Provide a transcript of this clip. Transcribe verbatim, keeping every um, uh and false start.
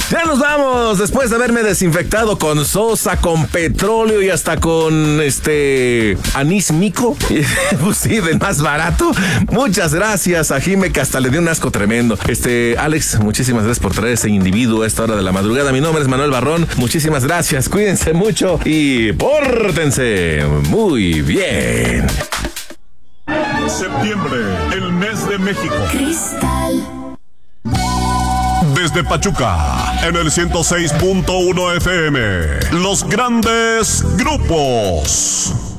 Ya nos vamos, después de haberme desinfectado con sosa, con petróleo y hasta con este anís mico. Pues sí, del más barato. Muchas gracias a Jime, que hasta le dio un asco tremendo. Este, Alex, muchísimas gracias por traer ese individuo a esta hora de la madrugada. Mi nombre es Manuel Barrón. Muchísimas gracias. Cuídense mucho y pórtense muy bien. Septiembre, el mes de México. Cristal. Desde Pachuca, en el ciento seis punto uno F M, los grandes grupos.